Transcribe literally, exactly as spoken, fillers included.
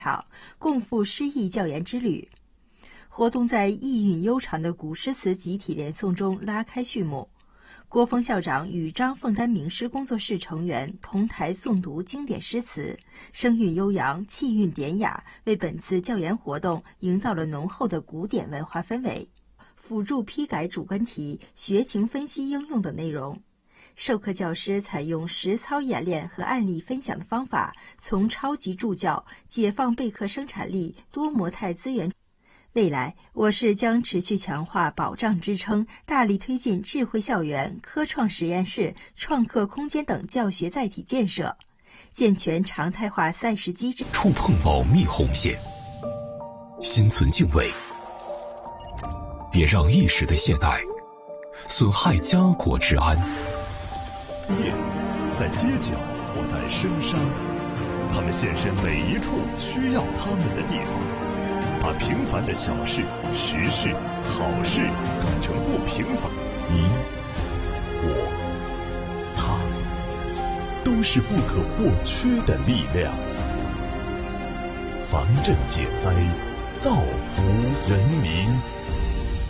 场，共赴诗意教研之旅。活动在意蕴悠长的古诗词集体连诵中拉开序幕。郭峰校长与张凤丹名师工作室成员同台诵读经典诗词，声韵悠扬，气韵典雅，为本次教研活动营造了浓厚的古典文化氛围。辅助批改主观题、学情分析应用等内容。授课教师采用实操演练和案例分享的方法，从超级助教解放备课生产力、多模态资源。未来，我市将持续强化保障支撑，大力推进智慧校园、科创实验室、创客空间等教学载体建设，健全常态化赛事机制。 触碰保密红线，心存敬畏，别让一时的懈怠损害家国治安。 夜，在街角或在深山，他们现身每一处需要他们的地方。把平凡的小事、实事、好事看成不平凡，你、我、他，都是不可或缺的力量。防震减灾，造福人民。